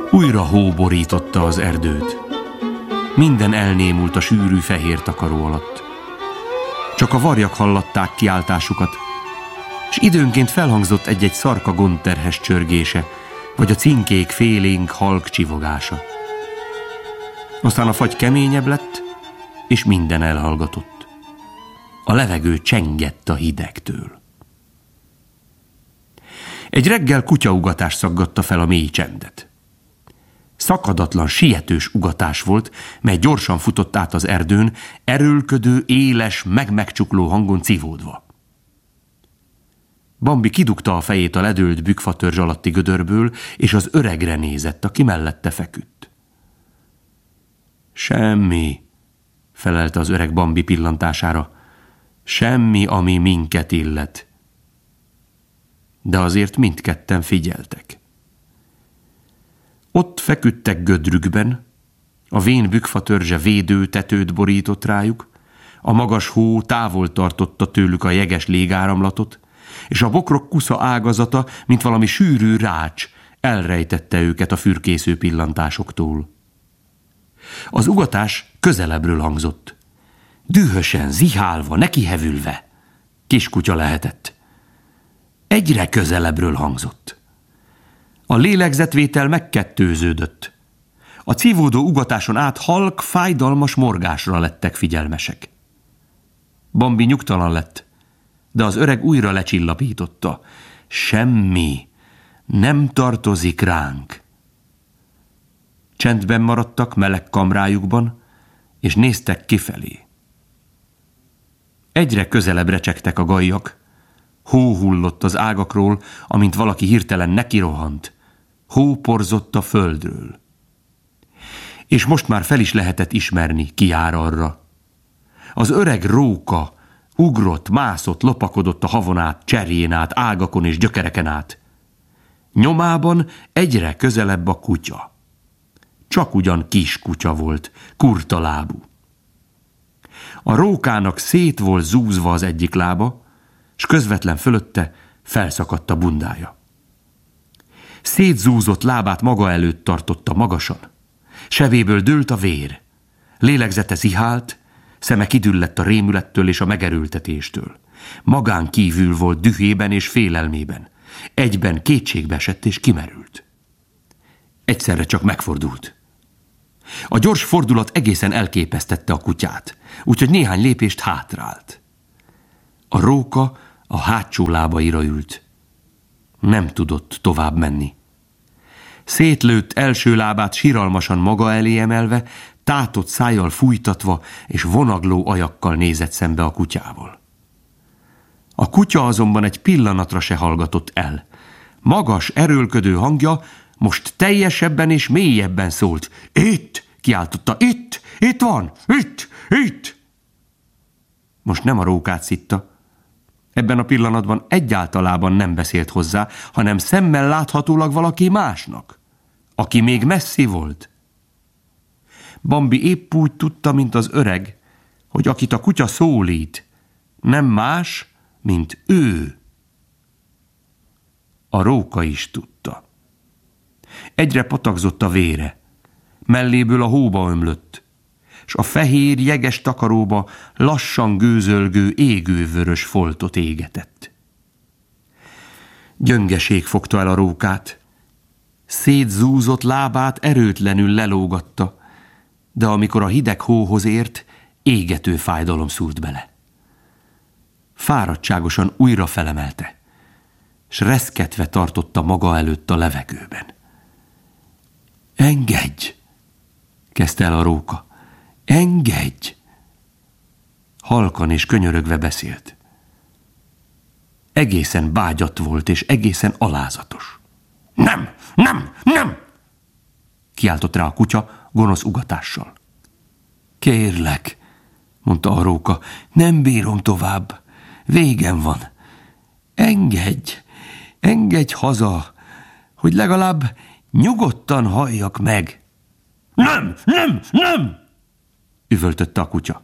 Újra hó borította az erdőt. Minden elnémult a sűrű fehér takaró alatt. Csak a varjak hallatták kiáltásukat, és időnként felhangzott egy-egy szarka gondterhes csörgése, vagy a cinkék félénk halk csivogása. Aztán a fagy keményebb lett, és minden elhallgatott. A levegő csengett a hidegtől. Egy reggel kutyaugatás szaggatta fel a mély csendet. Szakadatlan, sietős ugatás volt, mely gyorsan futott át az erdőn, erőlködő, éles, megcsukló hangon civódva. Bambi kidugta a fejét a ledőlt bükkfatörzs alatti gödörből, és az öregre nézett, aki mellette feküdt. Semmi, felelte az öreg Bambi pillantására, semmi, ami minket illet. De azért mindketten figyeltek. Ott feküdtek gödrükben, a vén bükkfatörzse védőtetőt borított rájuk, a magas hó távol tartotta tőlük a jeges légáramlatot, és a bokrok kusza ágazata, mint valami sűrű rács, elrejtette őket a fürkésző pillantásoktól. Az ugatás közelebbről hangzott. Dühösen, zihálva, nekihevülve. Kiskutya lehetett. Egyre közelebbről hangzott. A lélegzetvétel megkettőződött. A cívódó ugatáson át halk, fájdalmas morgásra lettek figyelmesek. Bambi nyugtalan lett, de az öreg újra lecsillapította. Semmi nem tartozik ránk. Csendben maradtak meleg kamrájukban, és néztek kifelé. Egyre közelebb recsegtek a gallyak. Hó hullott az ágakról, amint valaki hirtelen nekirohant. Hó porzott a földről. És most már fel is lehetett ismerni, ki jár arra. Az öreg róka ugrott, mászott, lopakodott a havon át, cserjén át, ágakon és gyökereken át. Nyomában egyre közelebb a kutya. Csak ugyan kis kutya volt, kurta lábú. A rókának szét volt zúzva az egyik lába, s közvetlen fölötte felszakadt a bundája. Szétzúzott lábát maga előtt tartotta magasan. Sebéből dőlt a vér. Lélegzete zihált, szeme kidüllett a rémülettől és a megerőltetéstől. Magán kívül volt dühében és félelmében. Egyben kétségbe esett és kimerült. Egyszerre csak megfordult. A gyors fordulat egészen elképesztette a kutyát, úgyhogy néhány lépést hátrált. A róka a hátsó lábaira ült. Nem tudott tovább menni. Szétlőtt első lábát siralmasan maga elé emelve, tátott szájjal fújtatva és vonagló ajakkal nézett szembe a kutyával. A kutya azonban egy pillanatra se hallgatott el. Magas, erőlködő hangja most teljesebben és mélyebben szólt. Itt! Kiáltotta. Itt! Itt van! Itt! Itt! Most nem a rókát szitta. Ebben a pillanatban egyáltalában nem beszélt hozzá, hanem szemmel láthatólag valaki másnak, aki még messzi volt. Bambi épp úgy tudta, mint az öreg, hogy akit a kutya szólít, nem más, mint ő. A róka is tudta. Egyre patakzott a vére, melléből a hóba ömlött, s a fehér, jeges takaróba lassan gőzölgő, égővörös foltot égetett. Gyöngeség fogta el a rókát. Szétzúzott lábát erőtlenül lelógatta, de amikor a hideg hóhoz ért, égető fájdalom szúrt bele. Fáradtságosan újra felemelte, s reszketve tartotta maga előtt a levegőben. Engedj! Kezdte el a róka. Engedj! Halkan és könyörögve beszélt. Egészen bágyat volt és egészen alázatos. Nem! Nem! Nem! Kiáltott rá a kutya gonosz ugatással. Kérlek, mondta a róka, nem bírom tovább. Végem van. Engedj! Engedj haza, hogy legalább nyugodtan halljak meg. Nem! Nem! Nem! Üvöltötte a kutya.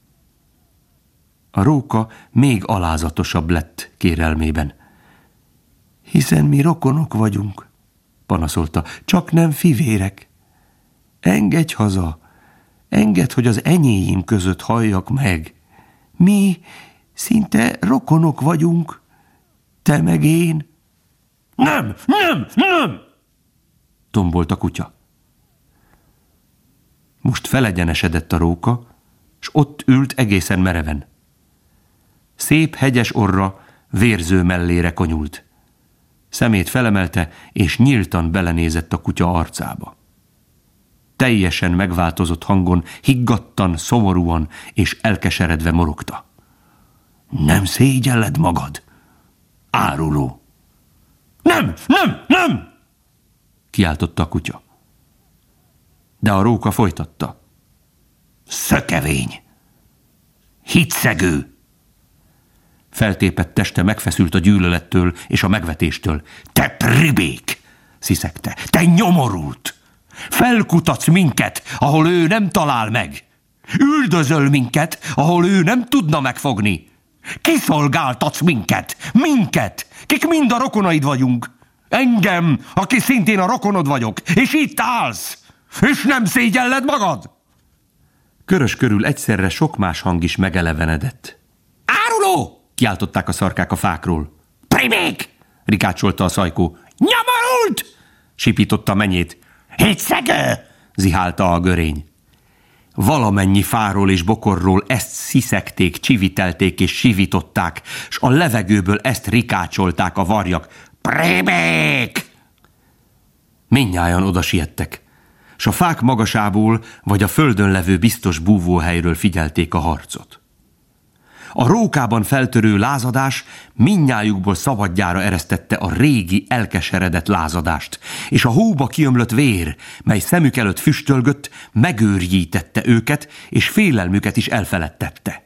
A róka még alázatosabb lett kérelmében. Hiszen mi rokonok vagyunk. panaszolta, csak nem fivérek. Engedj haza, engedd, hogy az enyéim között halljak meg. Mi szinte rokonok vagyunk, te meg én. Nem, nem, nem! Tombolt a kutya. Most felegyenesedett a róka, s ott ült egészen mereven. Szép hegyes orra vérző mellére konyult. Szemét felemelte, és nyíltan belenézett a kutya arcába. Teljesen megváltozott hangon, higgadtan, szomorúan és elkeseredve morogta. Nem szégyelled magad? Áruló! Nem, nem, nem! Kiáltotta a kutya. De a róka folytatta. Szökevény! Hitszegő! Feltépett teste megfeszült a gyűlölettől és a megvetéstől. Te pribék! Sziszegte. Te nyomorult! Felkutatsz minket, ahol ő nem talál meg. Üldözöl minket, ahol ő nem tudna megfogni. Kiszolgáltatsz minket, kik mind a rokonaid vagyunk. Engem, aki szintén a rokonod vagyok, és itt állsz, és nem szégyelled magad? Körös körül egyszerre sok más hang is megelevenedett. Áruló! Kiáltották a szarkák a fákról. Pribék! Rikácsolta a szajkó. Nyomorult! Sipította a menyét. Hitszegő! Zihálta a görény. Valamennyi fáról és bokorról ezt sziszegték, csivitelték és sivították, s a levegőből ezt rikácsolták a varjak. Pribék! Mindnyájan oda siettek, s a fák magasából vagy a földön levő biztos búvóhelyről figyelték a harcot. A rókában feltörő lázadás mindnyájukból szabadjára eresztette a régi, elkeseredett lázadást, és a hóba kiömlött vér, mely szemük előtt füstölgött, megőrjítette őket, és félelmüket is elfeledtette.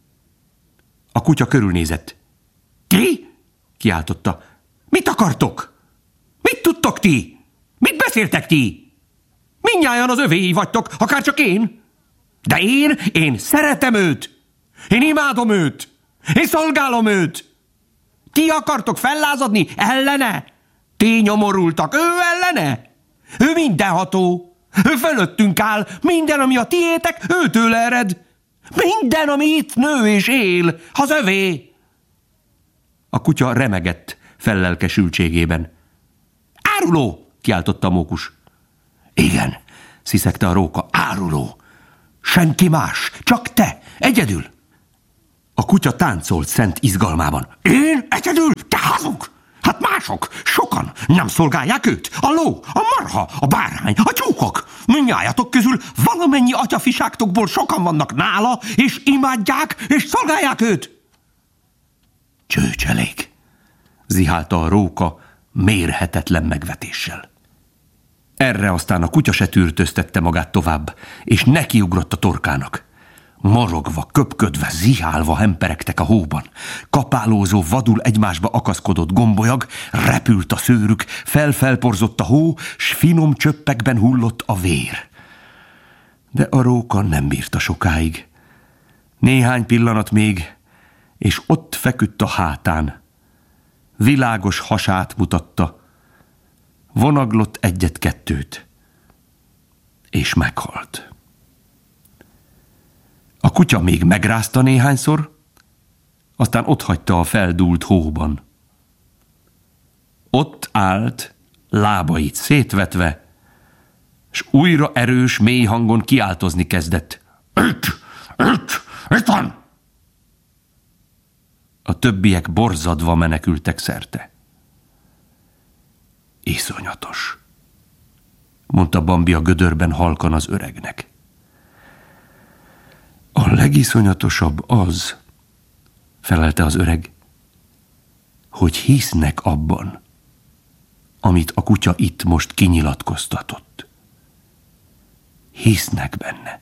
A kutya körülnézett. Ti? Kiáltotta. Mit akartok? Mit tudtok ti? Mit beszéltek ti? Mindnyájan az övéi vagytok, akárcsak én. De én szeretem őt. Én imádom őt! Én szolgálom őt! Ti akartok fellázadni ellene? Ti nyomorultak, ő ellene? Ő mindenható! Ő fölöttünk áll! Minden, ami a tiétek, őtől ered! Minden, ami itt nő és él, az övé! A kutya remegett fellelkesültségében. Áruló! Kiáltotta a mókus. Igen, sziszegte a róka, áruló! Senki más, csak te, egyedül! A kutya táncolt szent izgalmában. Én? Egyedül? Te hazug! Hát mások, sokan nem szolgálják őt. A ló, a marha, a bárány, a tyúkok. Mindnyájatok közül valamennyi atyafiságtokból sokan vannak nála, és imádják, és szolgálják őt. Csőcselék, zihálta a róka mérhetetlen megvetéssel. Erre aztán a kutya se tűrtöztette magát tovább, és nekiugrott a torkának. Morogva, köpködve, zihálva hemperegtek a hóban. Kapálózó, vadul egymásba akaszkodott gombolyag, repült a szőrük, felporzott a hó, s finom csöppekben hullott a vér. De a róka nem bírta sokáig. Néhány pillanat még, és ott feküdt a hátán. Világos hasát mutatta, vonaglott egyet-kettőt, és meghalt. A kutya még megrázta néhányszor, aztán otthagyta a feldúlt hóban. Ott állt, lábait szétvetve, s újra erős, mély hangon kiáltozni kezdett. Itt van! A többiek borzadva menekültek szerte. Iszonyatos, mondta Bambi a gödörben halkan az öregnek. A legiszonyatosabb az, felelte az öreg, hogy hisznek abban, amit a kutya itt most kinyilatkoztatott. Hisznek benne,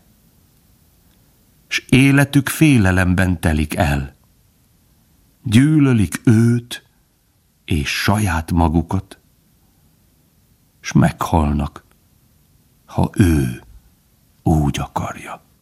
s életük félelemben telik el. Gyűlölik őt és saját magukat, s meghalnak, ha ő úgy akarja.